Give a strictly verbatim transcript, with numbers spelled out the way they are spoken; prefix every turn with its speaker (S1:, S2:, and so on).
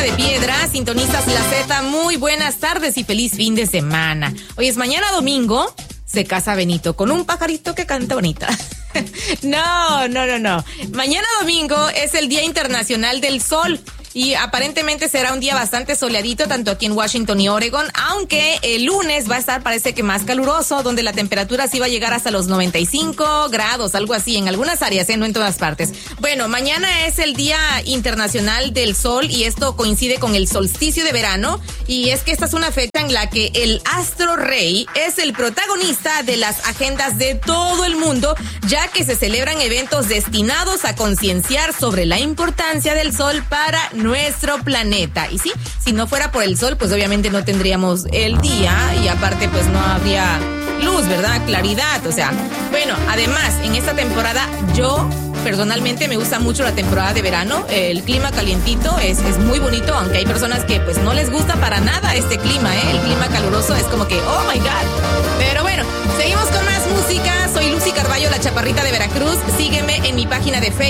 S1: de Piedra, sintonizas la Z, muy buenas tardes y feliz fin de semana. Hoy es mañana domingo, se casa Benito con un pajarito que canta bonita. No, no, no, no. Mañana domingo es el Día Internacional del Sol. Y aparentemente será un día bastante soleadito tanto aquí en Washington y Oregon, aunque el lunes va a estar parece que más caluroso, donde la temperatura sí va a llegar hasta los noventa y cinco grados, algo así, en algunas áreas, ¿eh? No en todas partes. Bueno, mañana es el Día Internacional del Sol y esto coincide con el solsticio de verano, y es que esta es una fecha en la que el astro rey es el protagonista de las agendas de todo el mundo, ya que se celebran eventos destinados a concienciar sobre la importancia del sol para nuestro planeta. Y sí, si no fuera por el sol, pues obviamente no tendríamos el día y aparte pues no habría luz, ¿verdad? Claridad, o sea, bueno, además en esta temporada yo personalmente me gusta mucho la temporada de verano, el clima calientito es, es muy bonito, aunque hay personas que pues no les gusta para nada este clima, ¿eh? El clima caluroso es como que, oh my God. Pero bueno, seguimos con más música, soy Lucy Carballo, la chaparrita de Veracruz, sígueme en mi página de Facebook.